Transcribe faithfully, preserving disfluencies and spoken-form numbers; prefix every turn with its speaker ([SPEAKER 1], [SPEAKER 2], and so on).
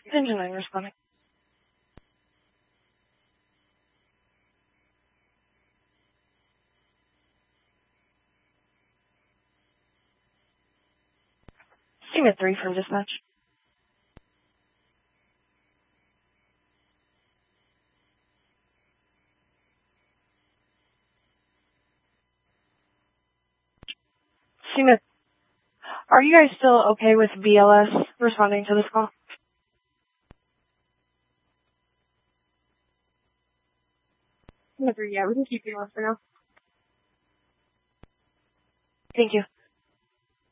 [SPEAKER 1] Engine nine responding. Team at three from dispatch. Team at, are you guys still okay with B L S responding to this call? Team at three, yeah, we can keep B L S for now. Thank you.